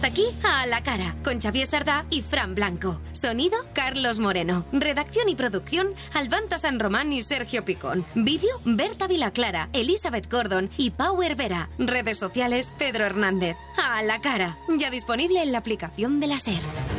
Hasta aquí A la Cara, con Xavier Sardá y Fran Blanco. Sonido, Carlos Moreno. Redacción y producción, Albanta San Román y Sergio Picón. Vídeo, Berta Vilaclara, Elizabeth Gordon y Pau Hervera. Redes sociales, Pedro Hernández. A la Cara, ya disponible en la aplicación de la SER.